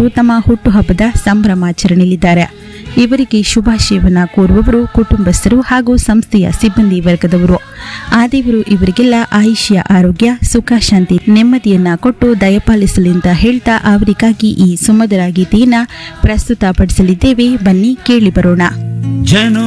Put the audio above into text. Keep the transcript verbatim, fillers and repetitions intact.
ಅವರು ತಮ್ಮ ಹುಟ್ಟುಹಬ್ಬದ ಸಂಭ್ರಮಾಚರಣೆಯಲ್ಲಿದ್ದಾರೆ. ಇವರಿಗೆ ಶುಭಾಶಯವನ್ನ ಕೋರುವವರು ಕುಟುಂಬಸ್ಥರು ಹಾಗೂ ಸಂಸ್ಥೆಯ ಸಿಬ್ಬಂದಿ ವರ್ಗದವರು. ಆ ದೇವರು ಇವರಿಗೆಲ್ಲ ಆಯುಷ್ಯ, ಆರೋಗ್ಯ, ಸುಖ, ಶಾಂತಿ, ನೆಮ್ಮದಿಯನ್ನ ಕೊಟ್ಟು ದಯಪಾಲಿಸಲಿ ಅಂತ ಹೇಳ್ತಾ ಅವರಿಗಾಗಿ ಈ ಸುಮಧುರ ಗೀತೆಯನ್ನ ಪ್ರಸ್ತುತಪಡಿಸಲಿದ್ದೇವೆ. ಬನ್ನಿ ಕೇಳಿ ಬರೋಣ.